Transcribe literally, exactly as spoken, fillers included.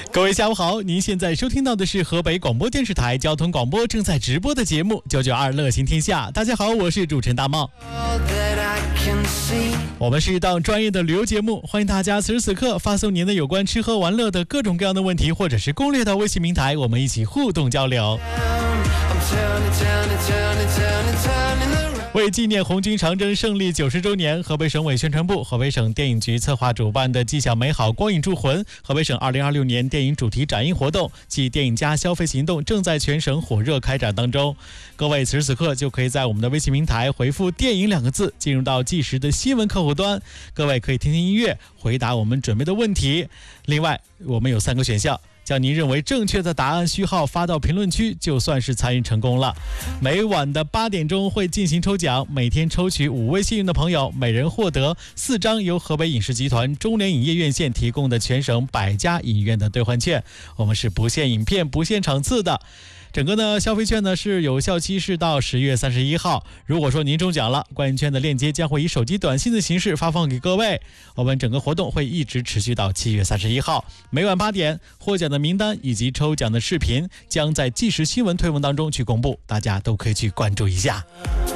各位下午好，您现在收听到的是河北广播电视台交通广播正在直播的节目九九二乐行天下。大家好，我是主持人大茂。我们是一档专业的旅游节目，欢迎大家此时此刻发送您的有关吃喝玩乐的各种各样的问题或者是攻略到微信平台，我们一起互动交流。为纪念红军长征胜利九十周年，河北省委宣传部、河北省电影局策划主办的纪晓美好光影铸魂河北省二零二六年电影主题展映活动暨电影加消费行动正在全省火热开展当中。各位此时此刻就可以在我们的微信平台回复电影两个字，进入到即时的新闻客户端，各位可以听听音乐，回答我们准备的问题。另外我们有三个选项，将您认为正确的答案序号发到评论区，就算是参与成功了。每晚的八点钟会进行抽奖，每天抽取五位幸运的朋友，每人获得四张由河北影视集团中联影业院线提供的全省百家影院的兑换券。我们是不限影片、不限场次的。整个呢消费券呢是有效期是到十月三十一号。如果说您中奖了，观影券的链接将会以手机短信的形式发放给各位。我们整个活动会一直持续到七月三十一号，每晚八点，获奖的名单以及抽奖的视频将在即时新闻推文当中去公布，大家都可以去关注一下。